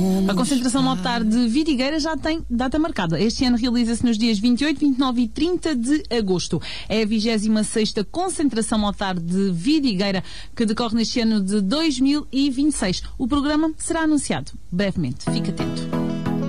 A concentração motar de Vidigueira já tem data marcada. Este ano realiza-se nos dias 28, 29 e 30 de agosto. É a 26ª concentração motar de Vidigueira que decorre neste ano de 2026. O programa será anunciado brevemente. Fique atento.